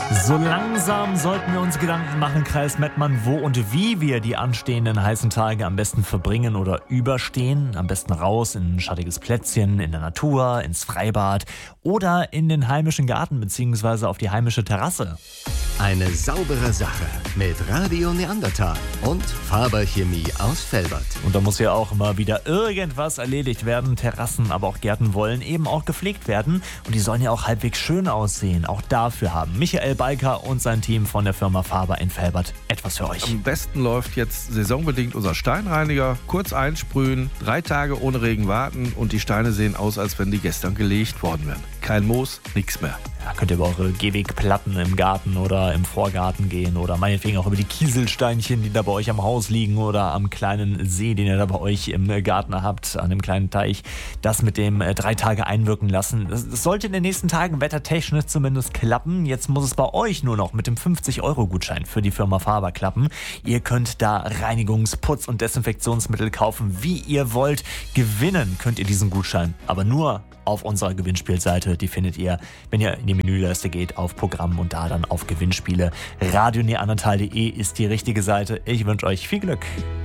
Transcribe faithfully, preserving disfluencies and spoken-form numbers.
So langsam sollten wir uns Gedanken machen, Kreis Mettmann, wo und wie wir die anstehenden heißen Tage am besten verbringen oder überstehen. Am besten raus in ein schattiges Plätzchen, in der Natur, ins Freibad oder in den heimischen Garten bzw. auf die heimische Terrasse. Eine saubere Sache mit Radio Neandertal und Faber Chemie aus Velbert. Und da muss ja auch immer wieder irgendwas erledigt werden. Terrassen, aber auch Gärten wollen eben auch gepflegt werden. Und die sollen ja auch halbwegs schön aussehen. Auch dafür haben Michael Balker und sein Team von der Firma Faber in Velbert etwas für euch. Am besten läuft jetzt saisonbedingt unser Steinreiniger. Kurz einsprühen, drei Tage ohne Regen warten und die Steine sehen aus, als wenn die gestern gelegt worden wären. Kein Moos, nichts mehr. Ja, könnt ihr über eure Gehwegplatten im Garten oder im Vorgarten gehen oder meinetwegen auch über die Kieselsteinchen, die da bei euch am Haus liegen oder am kleinen See, den ihr da bei euch im Garten habt, an dem kleinen Teich, das mit dem äh, drei Tage einwirken lassen. Das, das sollte in den nächsten Tagen wettertechnisch zumindest klappen. Jetzt muss es bei euch nur noch mit dem fünfzig-Euro-Gutschein für die Firma Faber klappen. Ihr könnt da Reinigungs-, Putz- und Desinfektionsmittel kaufen, wie ihr wollt. Gewinnen könnt ihr diesen Gutschein, aber nur auf unserer Gewinnspielseite. Die findet ihr, wenn ihr in die Menüleiste geht, auf Programm und da dann auf Gewinnspiele. radio neandertal punkt de ist die richtige Seite. Ich wünsche euch viel Glück.